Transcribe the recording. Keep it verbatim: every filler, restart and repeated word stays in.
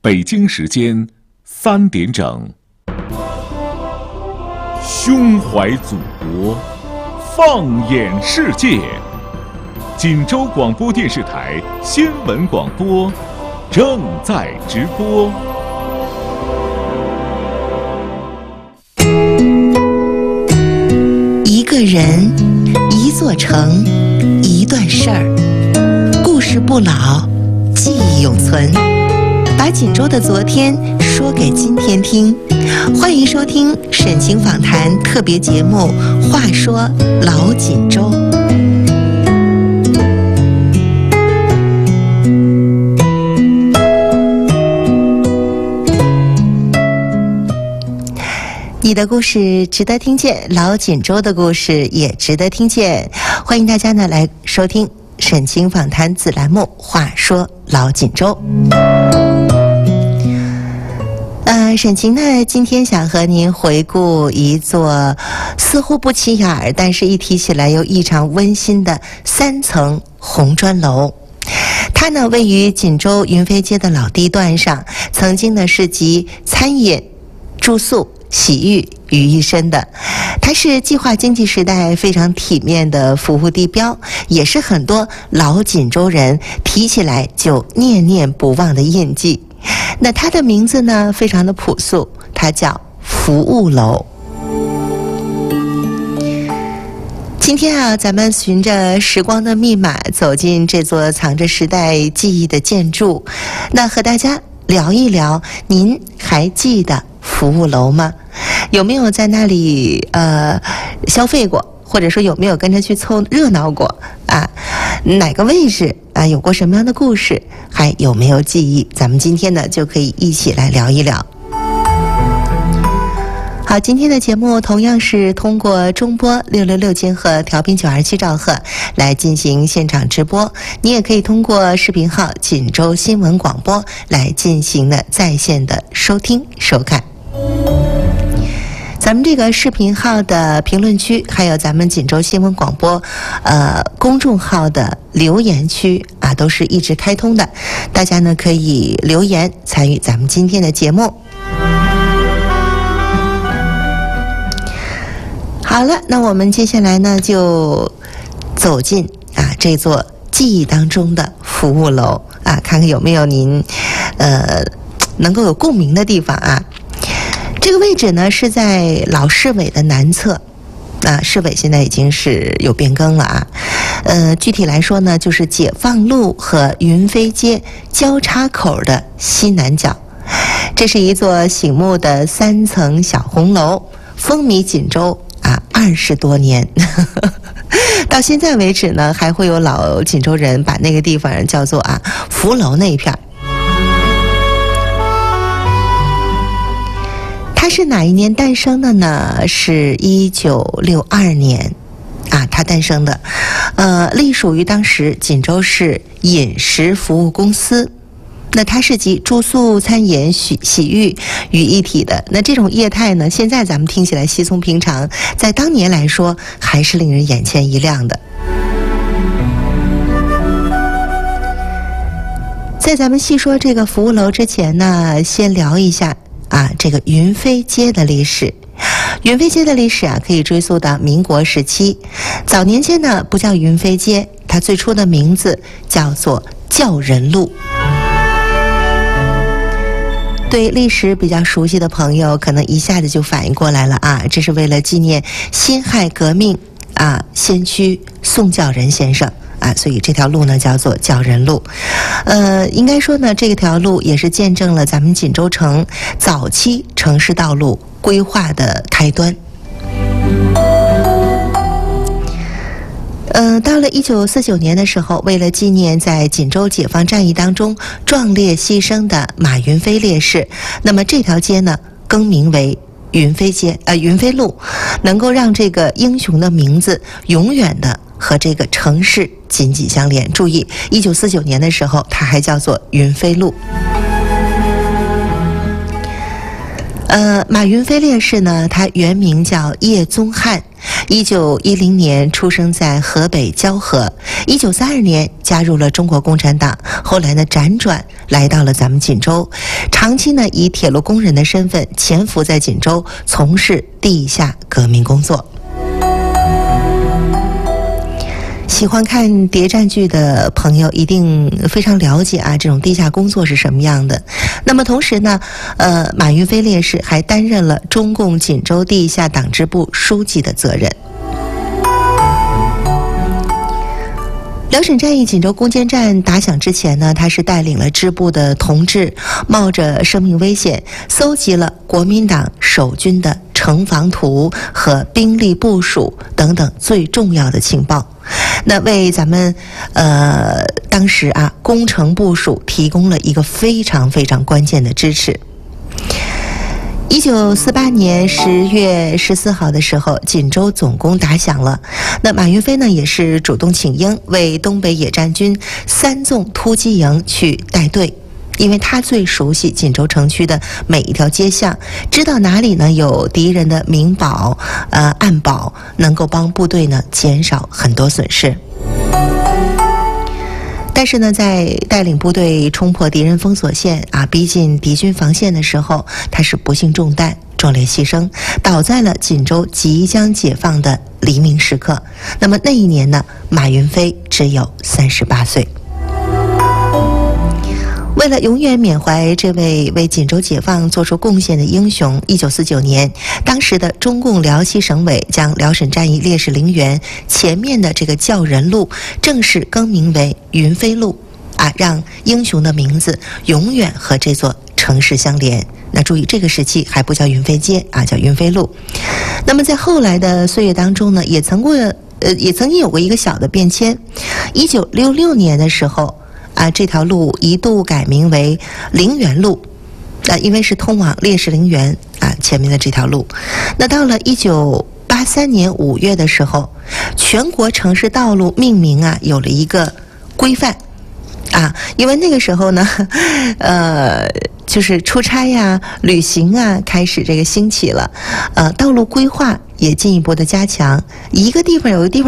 北京时间三点整。胸怀祖国，放眼世界。锦州广播电视台新闻广播正在直播。 一个人，一座城，一段事儿，故事不老，记忆永存。把锦州的昨天说给今天听。欢迎收听沈晴访谈特别节目《话说老锦州》。你的故事值得听见，老锦州的故事也值得听见。欢迎大家呢来收听沈晴访谈子栏目《话说老锦州》。呃，沈晴呢今天想和您回顾一座似乎不起眼儿，但是一提起来又异常温馨的三层红砖楼。它呢位于锦州云飞街的老地段上，曾经呢是集餐饮、住宿、洗浴于一身的。它是计划经济时代非常体面的服务地标，也是很多老锦州人提起来就念念不忘的印记。那它的名字呢非常的朴素，它叫服务楼。今天啊，咱们循着时光的密码走进这座藏着时代记忆的建筑，那和大家聊一聊，您还记得服务楼吗？有没有在那里呃消费过，或者说有没有跟着去凑热闹过啊？哪个位置啊有过什么样的故事，还有没有记忆？咱们今天呢就可以一起来聊一聊。好，今天的节目同样是通过中波六六六千赫调频九二七兆赫来进行现场直播，你也可以通过视频号锦州新闻广播来进行的在线的收听收看。咱们这个视频号的评论区，还有咱们锦州新闻广播呃公众号的留言区啊，都是一直开通的，大家呢可以留言参与咱们今天的节目。好了，那我们接下来呢就走进啊这座记忆当中的服务楼啊，看看有没有您呃能够有共鸣的地方啊。这个位置呢是在老市委的南侧，啊，市委现在已经是有变更了啊。呃，具体来说呢，就是解放路和云飞街交叉口的西南角。这是一座醒目的三层小红楼，风靡锦州啊二十多年。到现在为止呢，还会有老锦州人把那个地方叫做啊福楼那一片。它是哪一年诞生的呢？是一九六二年啊，它诞生的，呃，隶属于当时锦州市饮食服务公司。那它是集住宿、餐饮、洗洗浴于一体的。那这种业态呢，现在咱们听起来稀松平常，在当年来说还是令人眼前一亮的。在咱们细说这个服务楼之前呢，先聊一下啊，这个云飞街的历史。云飞街的历史啊，可以追溯到民国时期。早年间呢，不叫云飞街，它最初的名字叫做教人路。对历史比较熟悉的朋友，可能一下子就反应过来了啊，这是为了纪念辛亥革命啊先驱宋教仁先生。啊，所以这条路呢叫做教人路，呃，应该说呢，这条路也是见证了咱们锦州城早期城市道路规划的开端。呃，到了一九四九年的时候，为了纪念在锦州解放战役当中壮烈牺牲的马云飞烈士，那么这条街呢更名为云飞街，呃，云飞路，能够让这个英雄的名字永远的和这个城市紧紧相连。注意，一九四九年的时候，它还叫做云飞路。 呃，马云飞烈士呢，他原名叫叶宗翰，一九一零年出生在河北蛟河，一九三二年加入了中国共产党，后来呢辗转来到了咱们锦州，长期呢以铁路工人的身份潜伏在锦州，从事地下革命工作。喜欢看谍战剧的朋友一定非常了解啊，这种地下工作是什么样的。那么同时呢，呃，马云飞烈士还担任了中共锦州地下党支部书记的责任。辽沈战役锦州攻坚战打响之前呢，他是带领了支部的同志，冒着生命危险，搜集了国民党守军的城防图和兵力部署等等最重要的情报，那为咱们呃当时啊工程部署提供了一个非常非常关键的支持。一九四八年十月十四号的时候，锦州总攻打响了。那马云飞呢，也是主动请缨，为东北野战军三纵突击营去带队，因为他最熟悉锦州城区的每一条街巷，知道哪里呢有敌人的明保、呃暗保，能够帮部队呢减少很多损失。但是呢，在带领部队冲破敌人封锁线啊，逼近敌军防线的时候，他是不幸中弹，壮烈牺牲，倒在了锦州即将解放的黎明时刻。那么那一年呢，马云飞只有三十八岁。为了永远缅怀这位为锦州解放做出贡献的英雄，一九四九年，当时的中共辽西省委将辽沈战役烈士陵园前面的这个叫人路正式更名为云飞路，啊，让英雄的名字永远和这座城市相连。那注意，这个时期还不叫云飞街啊，叫云飞路。那么在后来的岁月当中呢，也曾过呃也曾经有过一个小的变迁。一九六六年的时候。啊，这条路一度改名为陵园路，啊，因为是通往烈士陵园啊前面的这条路。那到了一九八三年五月的时候，全国城市道路命名啊有了一个规范，啊，因为那个时候呢，呃，就是出差呀、旅行啊开始这个兴起了，呃，道路规划也进一步的加强，一个地方有一个地方。